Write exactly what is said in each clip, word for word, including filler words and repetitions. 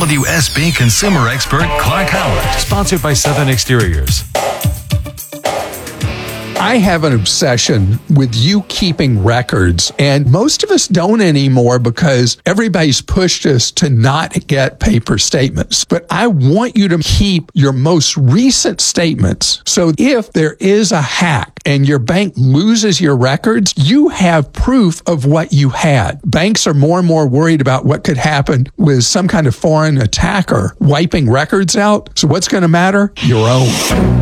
W S B consumer expert Clark Howard. Sponsored by Southern Exteriors. I have an obsession with you keeping records, and most of us don't anymore because everybody's pushed us to not get paper statements. But I want you to keep your most recent statements. So if there is a hack and your bank loses your records, you have proof of what you had. Banks are more and more worried about what could happen with some kind of foreign attacker wiping records out. So what's going to matter? Your own.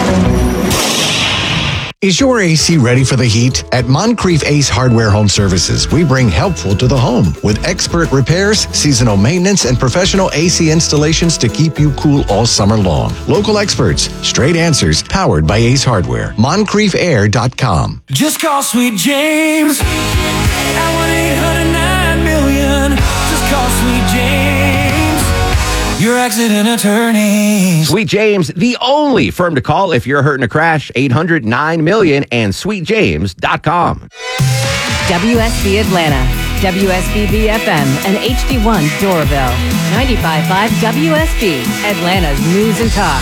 Is your A C ready for the heat? At Moncrief Ace Hardware Home Services, we bring helpful to the home with expert repairs, seasonal maintenance, and professional A C installations to keep you cool all summer long. Local experts, straight answers, powered by Ace Hardware. Moncrief Air dot com. Just call Sweet James at one eight hundred nine million. Just call Sweet James, your accident attorney. Sweet James, the only firm to call if you're hurt in a crash. eight hundred nine million and sweet james dot com. W S B Atlanta, W S B B F M, and H D one Doraville. ninety-five point five W S B, Atlanta's News and Talk.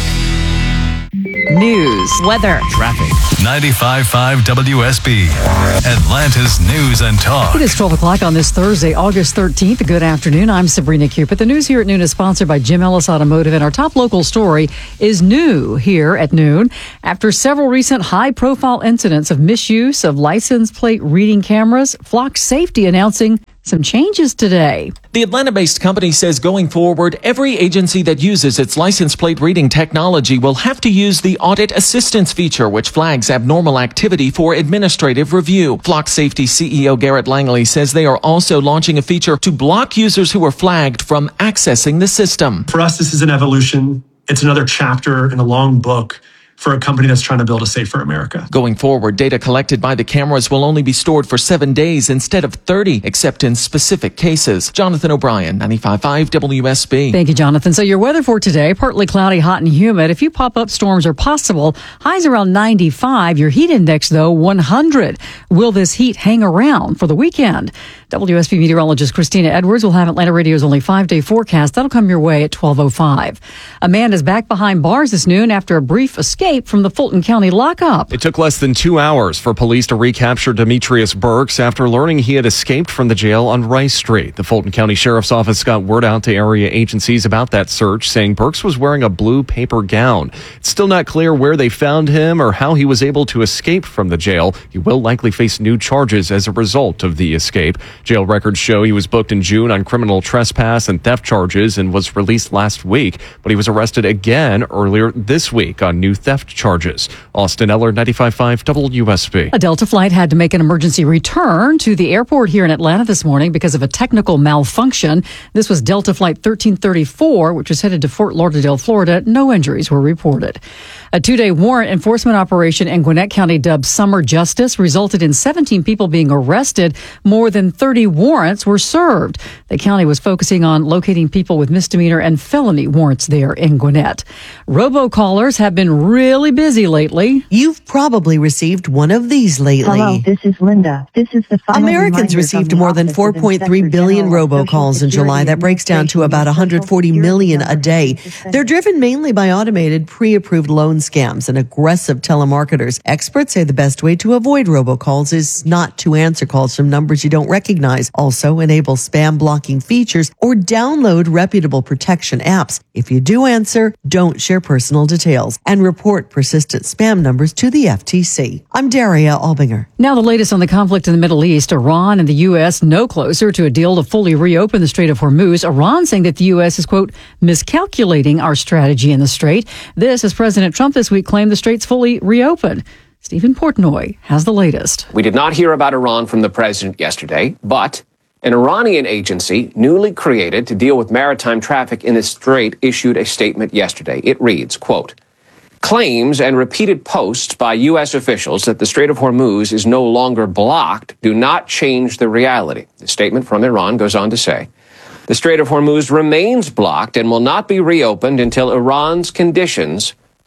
News, weather, Traffic. ninety-five point five W S B, Atlanta's News and Talk. It is twelve o'clock on this Thursday, August thirteenth. Good afternoon. I'm Sabrina Cupid. The news here at noon is sponsored by Jim Ellis Automotive, and our top local story is new here at noon. After several recent high-profile incidents of misuse of license plate reading cameras, Flock Safety announcing some changes today. The Atlanta-based company says going forward, every agency that uses its license plate reading technology will have to use the audit assistance feature, which flags abnormal activity for administrative review. Flock Safety C E O Garrett Langley says they are also launching a feature to block users who are flagged from accessing the system. For us, this is an evolution. It's another chapter in a long book for a company that's trying to build a safer America. Going forward, data collected by the cameras will only be stored for seven days instead of thirty, except in specific cases. Jonathan O'Brien, ninety-five point five W S B. Thank you, Jonathan. So your weather for today, partly cloudy, hot and humid. A few pop-up storms are possible. Highs around ninety-five. Your heat index, though, one hundred. Will this heat hang around for the weekend? W S B meteorologist Christina Edwards will have Atlanta Radio's only five-day forecast. That'll come your way at twelve oh five. A man is back behind bars this noon after a brief escape from the Fulton County lockup. It took less than two hours for police to recapture Demetrius Burks after learning he had escaped from the jail on Rice Street. The Fulton County Sheriff's Office got word out to area agencies about that search, saying Burks was wearing a blue paper gown. It's still not clear where they found him or how he was able to escape from the jail. He will likely face new charges as a result of the escape. Jail records show he was booked in June on criminal trespass and theft charges and was released last week, but he was arrested again earlier this week on new theft charges. Austin Eller, ninety-five point five W S B. A Delta flight had to make an emergency return to the airport here in Atlanta this morning because of a technical malfunction. This was Delta Flight thirteen thirty-four, which was headed to Fort Lauderdale, Florida. No injuries were reported. A two-day warrant enforcement operation in Gwinnett County dubbed Summer Justice resulted in seventeen people being arrested. More than thirty warrants were served. The county was focusing on locating people with misdemeanor and felony warrants there in Gwinnett. Robocallers have been really busy lately. You've probably received one of these lately. Hello, this is Linda. This is the final Americans received more than four point three billion robocalls in July. That breaks down to about one hundred forty million a day. They're driven mainly by automated, pre-approved loan scams and aggressive telemarketers. Experts say the best way to avoid robocalls is not to answer calls from numbers you don't recognize. Also, enable spam blocking features or download reputable protection apps. If you do answer, don't share personal details and report persistent spam numbers to the F T C. I'm Daria Albinger. Now the latest on the conflict in the Middle East. Iran and the U S no closer to a deal to fully reopen the Strait of Hormuz. Iran saying that the U S is, quote, miscalculating our strategy in the Strait. This as President Trump this week claimed the Strait's fully reopened. Stephen Portnoy has the latest. We did not hear about Iran from the president yesterday, but an Iranian agency newly created to deal with maritime traffic in the Strait issued a statement yesterday. It reads, quote, claims and repeated posts by U S officials that the Strait of Hormuz is no longer blocked do not change the reality. The statement from Iran goes on to say, the Strait of Hormuz remains blocked and will not be reopened until Iran's conditions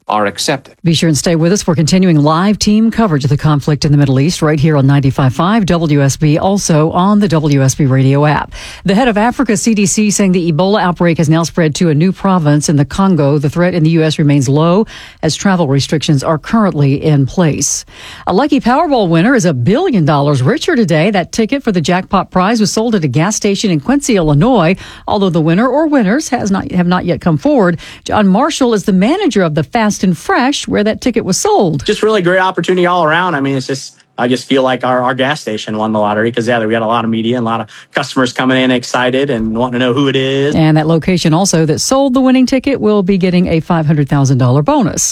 are accepted. Be sure and stay with us for continuing live team coverage of the conflict in the Middle East right here on ninety-five point five W S B, also on the W S B radio app. The head of Africa C D C saying the Ebola outbreak has now spread to a new province in the Congo. The threat in the U S remains low as travel restrictions are currently in place. A lucky Powerball winner is a billion dollars richer today. That ticket for the jackpot prize was sold at a gas station in Quincy, Illinois, although the winner or winners has not have not yet come forward. John Marshall is the manager of the Fast and Fresh, where that ticket was sold. Just really great opportunity all around. I mean, it's just, I just feel like our, our gas station won the lottery because, yeah, we got a lot of media and a lot of customers coming in excited and wanting to know who it is. And that location also that sold the winning ticket will be getting a five hundred thousand dollars bonus.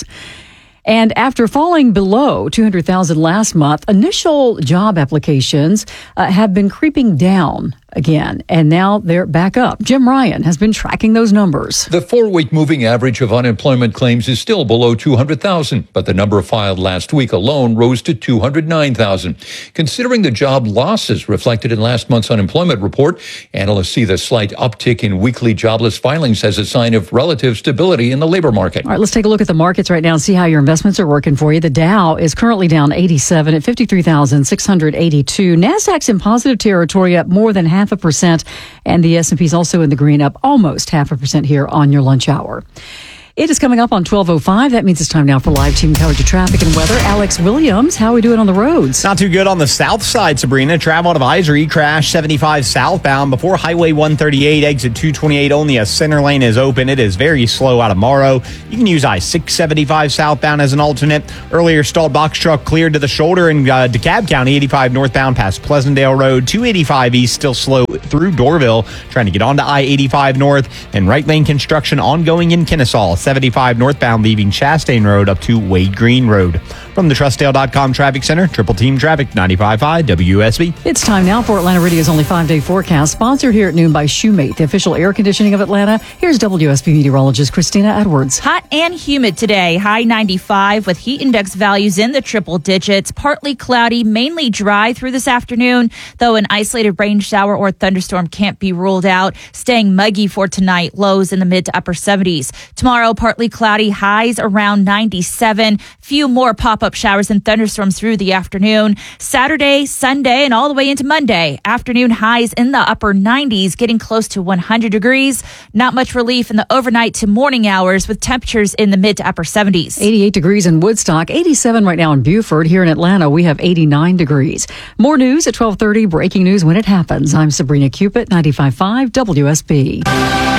And after falling below two hundred thousand last month, initial job applications uh, have been creeping down again, and now they're back up. Jim Ryan has been tracking those numbers. The four-week moving average of unemployment claims is still below two hundred thousand, but the number filed last week alone rose to two hundred nine thousand. Considering the job losses reflected in last month's unemployment report, analysts see the slight uptick in weekly jobless filings as a sign of relative stability in the labor market. All right, let's take a look at the markets right now and see how your investments are working for you. The Dow is currently down eighty-seven at fifty-three thousand six hundred eighty-two. NASDAQ's in positive territory, up more than half a percent, and the S and P is also in the green, up almost half a percent here on your lunch hour. It is coming up on twelve oh five. That means it's time now for live team coverage of traffic and weather. Alex Williams, how are we doing on the roads? Not too good on the south side, Sabrina. Travel advisory, crash seventy-five southbound before Highway one thirty-eight, exit two twenty-eight. Only a center lane is open. It is very slow out of Morrow. You can use I six seventy-five southbound as an alternate. Earlier stalled box truck cleared to the shoulder in uh, DeKalb County, eighty-five northbound past Pleasantdale Road. two eighty-five east still slow through Dorville, trying to get onto I eighty-five north. And right lane construction ongoing in Kennesaw, seventy-five northbound leaving Chastain Road up to Wade Green Road. From the Trustdale dot com Traffic Center, Triple Team Traffic, ninety-five point five W S B. It's time now for Atlanta Radio's only five-day forecast, sponsored here at noon by Shoemate, the official air conditioning of Atlanta. Here's W S B meteorologist Christina Edwards. Hot and humid today, high ninety-five with heat index values in the triple digits. Partly cloudy, mainly dry through this afternoon, though an isolated rain shower or thunderstorm can't be ruled out. Staying muggy for tonight, lows in the mid to upper seventies. Tomorrow, partly cloudy, highs around ninety-seven. Few more pop-up showers and thunderstorms through the afternoon. Saturday, Sunday, and all the way into Monday. Afternoon highs in the upper nineties, getting close to one hundred degrees. Not much relief in the overnight to morning hours with temperatures in the mid to upper seventies. eighty-eight degrees in Woodstock, eighty-seven right now in Beaufort. Here in Atlanta, we have eighty-nine degrees. More news at twelve thirty, breaking news when it happens. I'm Sabrina Cupid, ninety-five point five W S B.